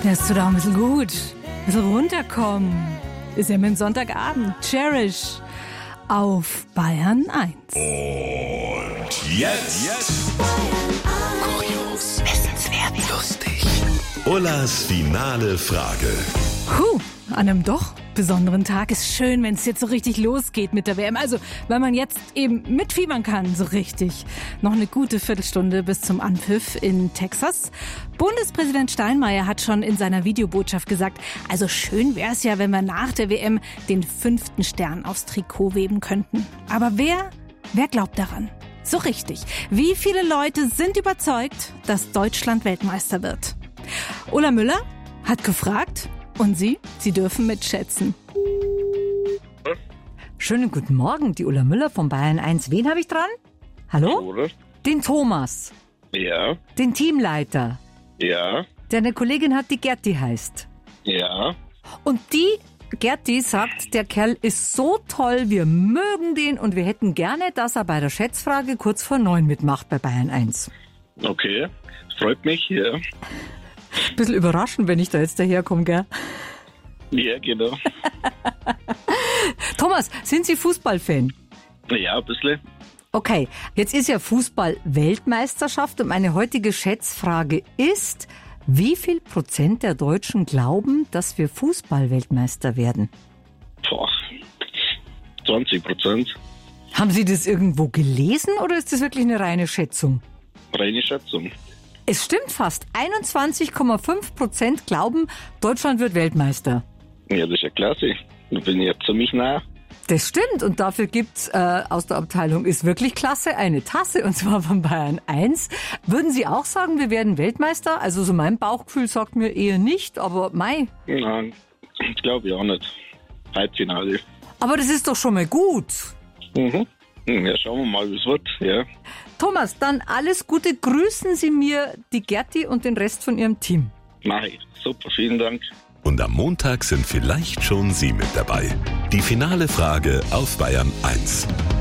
Das tut auch ein bisschen gut. Ein bisschen runterkommen. Ist ja mit dem Sonntagabend. Cherish auf Bayern 1. Und jetzt kurios, wissenswert, lustig. Ullas finale Frage. An einem doch besonderen Tag ist schön, wenn es jetzt so richtig losgeht mit der WM. Also, weil man jetzt eben mitfiebern kann, so richtig. Noch eine gute Viertelstunde bis zum Anpfiff in Texas. Bundespräsident Steinmeier hat schon in seiner Videobotschaft gesagt, also schön wäre es ja, wenn wir nach der WM den 5. Stern aufs Trikot weben könnten. Aber wer glaubt daran? So richtig. Wie viele Leute sind überzeugt, dass Deutschland Weltmeister wird? Ulla Müller hat gefragt. Und Sie dürfen mitschätzen. Schönen guten Morgen, die Ulla Müller von Bayern 1. Wen habe ich dran? Hallo? Oder? Den Thomas. Ja, Den Teamleiter. ja, Der eine Kollegin hat, die Gerti heißt. ja. Und die Gerti sagt, der Kerl ist so toll, wir mögen den und wir hätten gerne, dass er bei der Schätzfrage kurz vor 9 mitmacht bei Bayern 1. Okay, freut mich, ja. Bisschen überraschend, wenn ich da jetzt daherkomme, gell? Ja, genau. Thomas, sind Sie Fußballfan? Ja, ein bisschen. Okay, jetzt ist ja Fußball-Weltmeisterschaft und meine heutige Schätzfrage ist, wie viel Prozent der Deutschen glauben, dass wir Fußball-Weltmeister werden? Boah, 20%. Haben Sie das irgendwo gelesen oder ist das wirklich eine reine Schätzung? Reine Schätzung. Es stimmt fast. 21,5% glauben, Deutschland wird Weltmeister. Ja, das ist ja klasse. Da bin ich ja ziemlich nah. Das stimmt und dafür gibt's aus der Abteilung Ist wirklich klasse eine Tasse und zwar von Bayern 1. Würden Sie auch sagen, wir werden Weltmeister? Also so mein Bauchgefühl sagt mir eher nicht, aber mei. Nein, ich glaube ja auch nicht. Halbfinale. Aber das ist doch schon mal gut. Mhm. Ja, schauen wir mal, wie es wird. Ja. Thomas, dann alles Gute. Grüßen Sie mir die Gerti und den Rest von Ihrem Team. Mach ich. Super, vielen Dank. Und am Montag sind vielleicht schon Sie mit dabei. Die finale Frage auf Bayern 1.